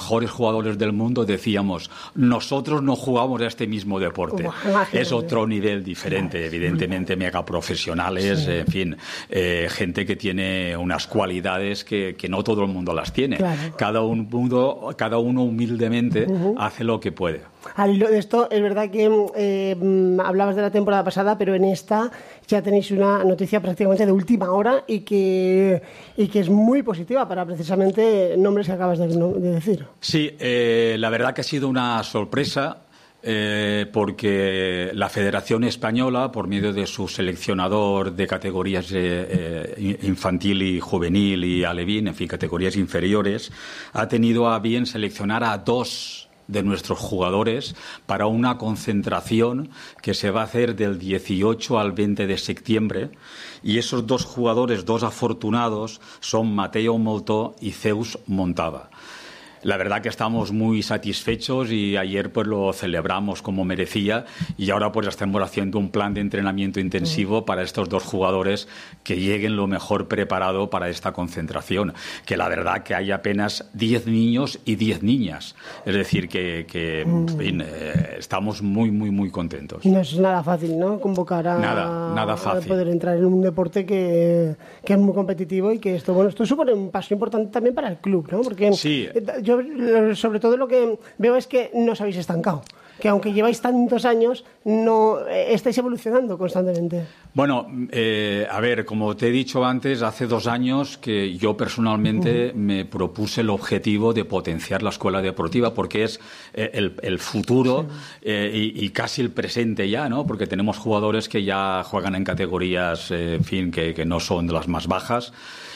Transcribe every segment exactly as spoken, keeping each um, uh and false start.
mejores jugadores del mundo decíamos, nosotros no jugamos a este mismo deporte. Uf, es otro nivel diferente, evidentemente mega profesionales, sí. En fin, eh, gente que tiene unas cualidades que, que no todo el mundo las tiene. Claro. Cada, un mundo, cada uno humildemente uh-huh. hace lo que puede. Al hilo de esto, es verdad que eh, hablabas de la temporada pasada, pero en esta ya tenéis una noticia prácticamente de última hora y que, y que es muy positiva para precisamente nombres que acabas de, de decir. Sí, eh, la verdad que ha sido una sorpresa. Eh, porque la Federación Española, por medio de su seleccionador de categorías eh, eh, infantil y juvenil y alevín, en fin, categorías inferiores, ha tenido a bien seleccionar a dos de nuestros jugadores para una concentración que se va a hacer del dieciocho al veinte de septiembre, y esos dos jugadores, dos afortunados, son Mateo Moltó y Zeus Montava. La verdad que estamos muy satisfechos y ayer pues lo celebramos como merecía, y ahora pues estamos haciendo un plan de entrenamiento intensivo para estos dos jugadores que lleguen lo mejor preparado para esta concentración, que la verdad que hay apenas diez niños y diez niñas, es decir que, que en fin, eh, estamos muy muy muy contentos. Y no es nada fácil, ¿no? Convocar a, nada, nada fácil. a poder entrar en un deporte que, que es muy competitivo y que esto, bueno, esto supone un paso importante también para el club, ¿no? Porque sí. Yo, sobre todo, lo que veo es que no os habéis estancado, que aunque lleváis tantos años, no eh, estáis evolucionando constantemente. Bueno, eh, a ver, como te he dicho antes, hace dos años que yo personalmente uh-huh. me propuse el objetivo de potenciar la escuela deportiva, porque es eh, el, el futuro sí. eh, y, y casi el presente ya, ¿no? Porque tenemos jugadores que ya juegan en categorías, eh, en fin, que, que no son de las más bajas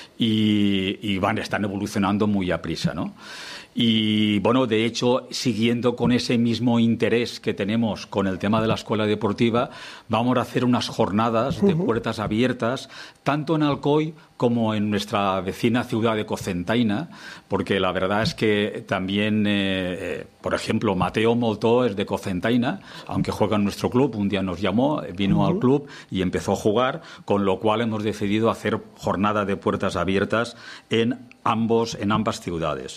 y, y van, están evolucionando muy a prisa, ¿no? Y bueno, de hecho, siguiendo con ese mismo interés que tenemos con el tema de la escuela deportiva, vamos a hacer unas jornadas de puertas abiertas, tanto en Alcoy como en nuestra vecina ciudad de Cocentaina, porque la verdad es que también, eh, por ejemplo, Mateo Moltó es de Cocentaina, aunque juega en nuestro club, un día nos llamó, vino uh-huh. al club y empezó a jugar, con lo cual hemos decidido hacer jornada de puertas abiertas en ambos, en ambas ciudades.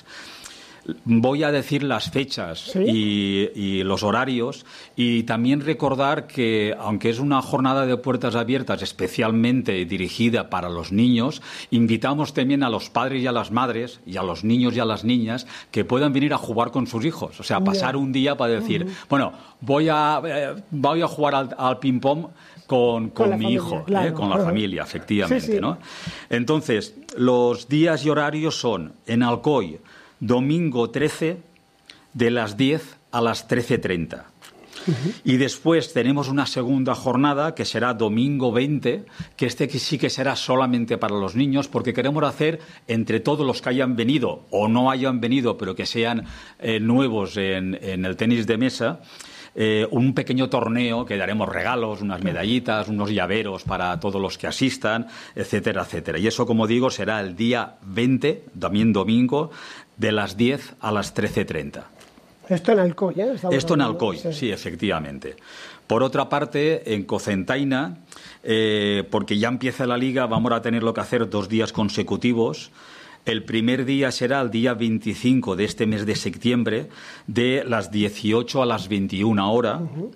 Voy a decir las fechas ¿sí? y, y los horarios, y también recordar que, aunque es una jornada de puertas abiertas especialmente dirigida para los niños, invitamos también a los padres y a las madres, y a los niños y a las niñas, que puedan venir a jugar con sus hijos. O sea, pasar un día para decir, uh-huh. bueno, voy a, eh, voy a jugar al, al ping-pong con, con, con mi familia, hijo, claro. eh, con la familia, efectivamente. Sí, sí. ¿no? Entonces, los días y horarios son en Alcoy, domingo trece, de las diez a las trece treinta. Uh-huh. Y después tenemos una segunda jornada que será domingo veinte, que este que sí que será solamente para los niños, porque queremos hacer entre todos los que hayan venido o no hayan venido, pero que sean eh, nuevos en, en el tenis de mesa, Eh, un pequeño torneo que daremos regalos, unas medallitas, unos llaveros para todos los que asistan, etcétera, etcétera. Y eso, como digo, será el día veinte, también domingo, de las diez a las trece treinta. Esto en Alcoy, ¿eh? Estamos Esto en hablando, Alcoy, sí. sí, efectivamente. Por otra parte, en Cocentaina, eh, porque ya empieza la liga, vamos a tener lo que hacer dos días consecutivos. El primer día será el día veinticinco de este mes de septiembre, de las dieciocho a las veintiuna horas. Uh-huh.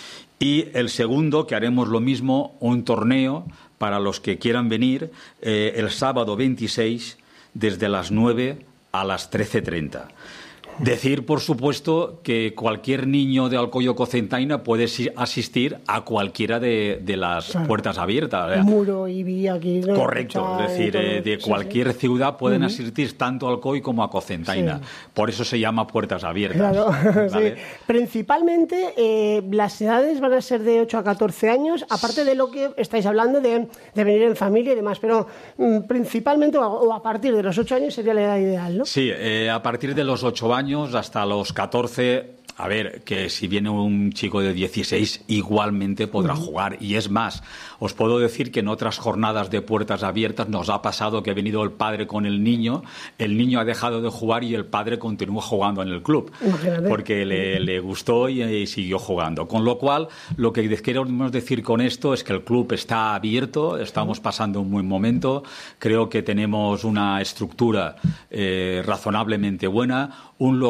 Y el segundo, que haremos lo mismo, un torneo para los que quieran venir, eh, el sábado veintiséis, desde las nueve a las trece treinta. Decir, por supuesto, que cualquier niño de Alcoy o Cocentaina puede asistir a cualquiera de, de las claro. puertas abiertas. Muro y Vía aquí, ¿no? Correcto, es decir, eh, de cualquier sí, sí. ciudad pueden uh-huh. asistir tanto a Alcoy como a Cocentaina. Sí. Por eso se llama puertas abiertas. Claro, ¿vale? sí. Principalmente, eh, las edades van a ser de ocho a catorce años, aparte de lo que estáis hablando de, de venir en familia y demás, pero mm, principalmente o a, o a partir de los ocho años sería la edad ideal, ¿no? Sí, eh, a partir de los ocho años hasta los catorce, a ver, que si viene un chico de dieciséis igualmente podrá uh-huh. jugar. Y es más, os puedo decir que en otras jornadas de puertas abiertas nos ha pasado que ha venido el padre con el niño, el niño ha dejado de jugar y el padre continúa jugando en el club, Imagínate. porque le, le gustó y, y siguió jugando. Con lo cual, lo que queremos decir con esto es que el club está abierto, estamos pasando un buen momento, creo que tenemos una estructura eh, razonablemente buena, un